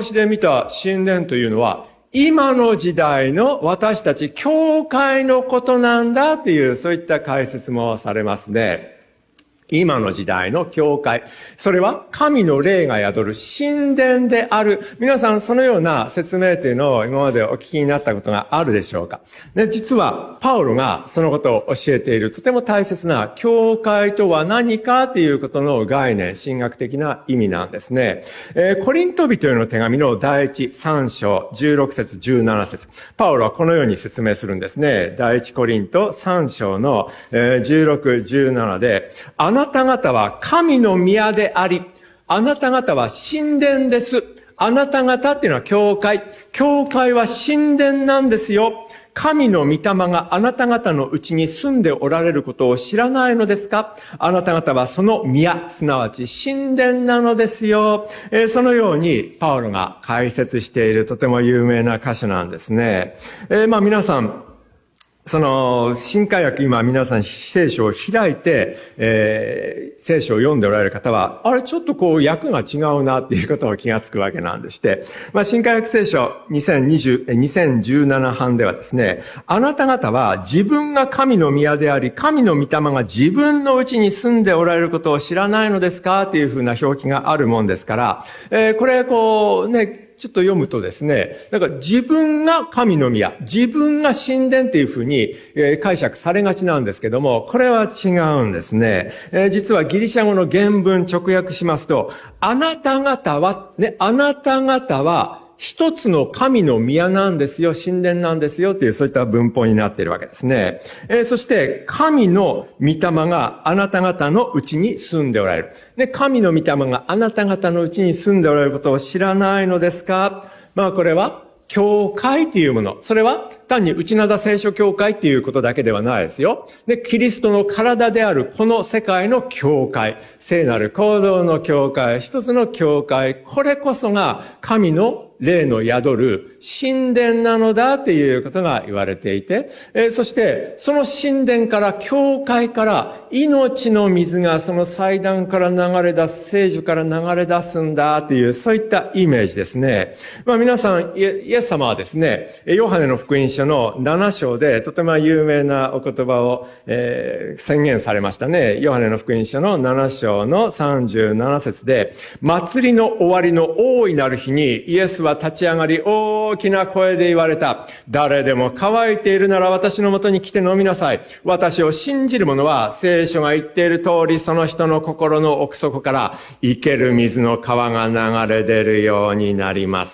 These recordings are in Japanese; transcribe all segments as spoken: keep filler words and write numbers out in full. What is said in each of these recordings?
星で見た神殿というのは、今の時代の私たち教会のことなんだっていう、そういった解説もされますね。今の時代の教会。それは神の霊が宿る神殿である。皆さんそのような説明というのを今までお聞きになったことがあるでしょうか。で、実はパウロがそのことを教えているとても大切な教会とは何かということの概念、神学的な意味なんですね。えー、コリント人への手紙の第一三章じゅうろく節じゅうなな節。パウロはこのように説明するんですね。第一コリント三章のじゅうろく、じゅうななで、あなた方は神の宮であり、あなた方は神殿です。あなた方っていうのは教会。教会は神殿なんですよ。神の御霊があなた方のうちに住んでおられることを知らないのですか？あなた方はその宮、すなわち神殿なのですよ。えー、そのようにパウロが解説しているとても有名な箇所なんですね。えー、まあ皆さん、その、新海訳今皆さん聖書を開いて、えー、聖書を読んでおられる方は、あれちょっとこう訳が違うなっていうことを気がつくわけなんでして、まあ新海訳聖書にせんにじゅう、にせんじゅうなな版ではですね、あなた方は自分が神の宮であり、神の御霊が自分のうちに住んでおられることを知らないのですかっていうふうな表記があるもんですから、えー、これこうね、ちょっと読むとですね、なんか自分が神の宮、自分が神殿っていうふうに、えー、解釈されがちなんですけども、これは違うんですね。えー、実はギリシャ語の原文直訳しますと、あなた方は、ね、あなた方は、一つの神の宮なんですよ、神殿なんですよっていうそういった文法になっているわけですね。えー、そして神の御霊があなた方のうちに住んでおられる。で、神の御霊があなた方のうちに住んでおられることを知らないのですか？まあこれは教会っていうもの。それは単に内灘聖書教会っていうことだけではないですよ。で、キリストの体であるこの世界の教会。聖なる行動の教会。一つの教会。これこそが神の霊の宿る神殿なのだっていうことが言われていて、えー、そしてその神殿から教会から命の水がその祭壇から流れ出す、聖樹から流れ出すんだっていうそういったイメージですね。まあ皆さん、イエス様はですね、ヨハネの福音書のなな章でとても有名なお言葉を、えー、宣言されましたね。ヨハネの福音書のなな章のさんじゅうなな節で、祭りの終わりの大いなる日にイエスは立ち上がり大きな声で言われた。誰でも乾いているなら私のもとに来て飲みなさい。私を信じる者は聖書が言っている通りその人の心の奥底から生ける水の川が流れ出るようになります。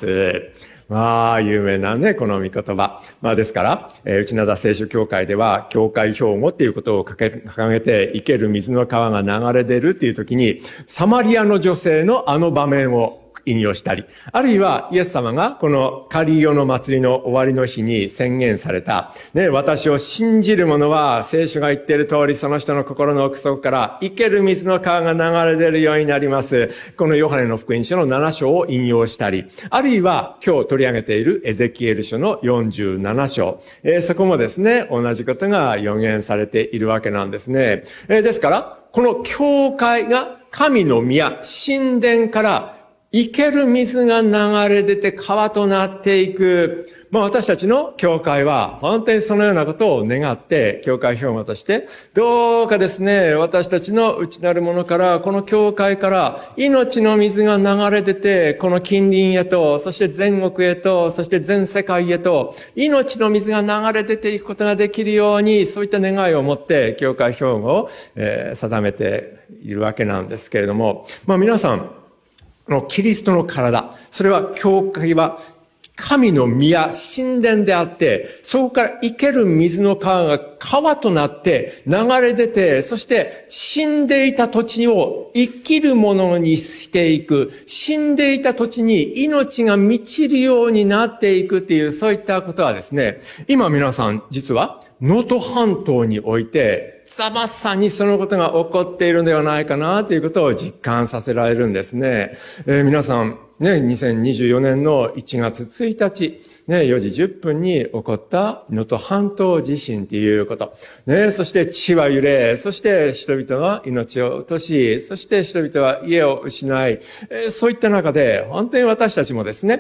まあ、有名なね、この御言葉。まあですから、えー、内灘聖書協会では、教会標語っていうことを掲げて、生ける水の川が流れ出るっていう時に、サマリアの女性のあの場面を引用したり、あるいはイエス様がこのカリオの祭りの終わりの日に宣言された、ね、私を信じる者は聖書が言っている通りその人の心の奥底から生ける水の川が流れ出るようになります。このヨハネの福音書のなな章を引用したり、あるいは今日取り上げているエゼキエル書のよんじゅうなな章、えー、そこもですね、同じことが予言されているわけなんですね。えー、ですから、この教会が神の宮、神殿から生ける水が流れ出て川となっていく。まあ私たちの教会は本当にそのようなことを願って教会標語としてどうかですね、私たちの内なるものからこの教会から命の水が流れ出てこの近隣へと、そして全国へと、そして全世界へと命の水が流れ出ていくことができるように、そういった願いを持って教会標語を、えー、定めているわけなんですけれども、まあ皆さんのキリストの体、それは教会は神の宮、神殿であって、そこから生ける水の川が川となって流れ出て、そして死んでいた土地を生きるものにしていく、死んでいた土地に命が満ちるようになっていくっていう、そういったことはですね、今皆さん実は能登半島において、まさにそのことが起こっているのではないかなということを実感させられるんですね。えー、皆さん、ね、にせんにじゅうよねんのいちがつついたち、ね、よじじゅっぷんに起こった能登半島地震っていうこと。ね、そして地は揺れ、そして人々は命を落とし、そして人々は家を失い、えー、そういった中で、本当に私たちもですね、